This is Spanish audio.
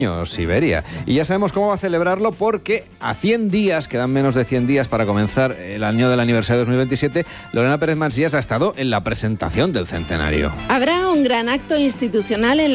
Iberia. Y ya sabemos cómo va a celebrarlo porque a 100 días, quedan menos de 100 días para comenzar el año del aniversario 2027, Lorena Pérez Mansías ha estado en la presentación del centenario. Habrá un gran acto institucional en